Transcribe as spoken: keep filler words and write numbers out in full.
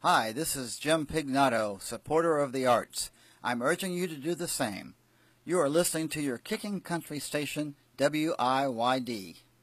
Hi, this is Jim Pignato, supporter of the arts. I'm urging you to do the same. You are listening to your kicking country station, W I Y D.